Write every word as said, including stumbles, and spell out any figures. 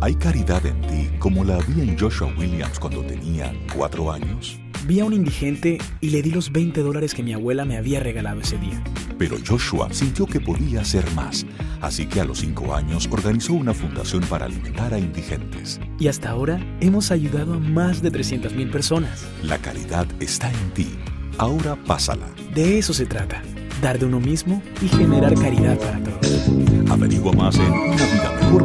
¿Hay caridad en ti como la había en Joshua Williams cuando tenía cuatro años? Vi a un indigente y le di los veinte dólares que mi abuela me había regalado ese día. Pero Joshua sintió que podía hacer más, así que a los cinco años organizó una fundación para alimentar a indigentes. Y hasta ahora hemos ayudado a más de trescientas mil personas. La caridad está en ti. Ahora pásala. De eso se trata, dar de uno mismo y generar caridad para todos. Averigua más en una vida mejor